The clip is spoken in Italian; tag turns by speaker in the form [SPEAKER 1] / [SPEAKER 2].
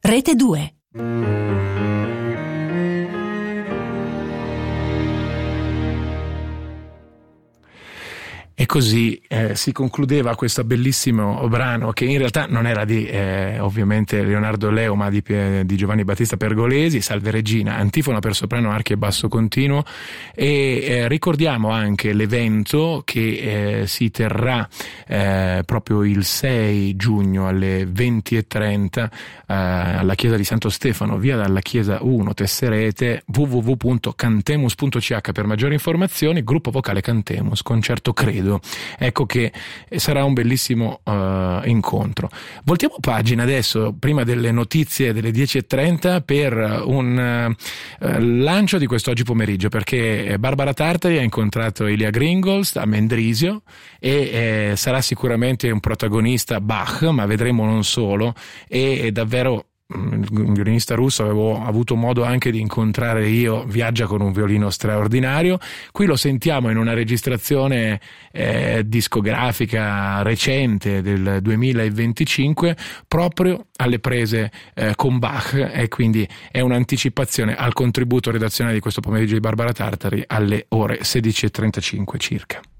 [SPEAKER 1] Rete 2.
[SPEAKER 2] E così si concludeva questo bellissimo brano, che in realtà non era di ovviamente Leonardo Leo, ma di Giovanni Battista Pergolesi, Salve Regina, antifona per soprano, archi e basso continuo. E ricordiamo anche l'evento che si terrà proprio il 6 giugno alle 20:30 alla chiesa di Santo Stefano, via dalla chiesa 1 Tesserete, www.cantemus.ch per maggiori informazioni. Gruppo vocale Cantemus, concerto Credo. Ecco che sarà un bellissimo incontro. Voltiamo pagina adesso, prima delle notizie delle 10:30, per un lancio di quest'oggi pomeriggio, perché Barbara Tartari ha incontrato Ilya Gringold a Mendrisio e sarà sicuramente un protagonista Bach, ma vedremo non solo. E davvero un violinista russo avevo avuto modo anche di incontrare io, viaggia con un violino straordinario. Qui lo sentiamo in una registrazione discografica recente del 2025, proprio alle prese con Bach, e quindi è un'anticipazione al contributo redazionale di questo pomeriggio di Barbara Tartari alle ore 16:35 circa.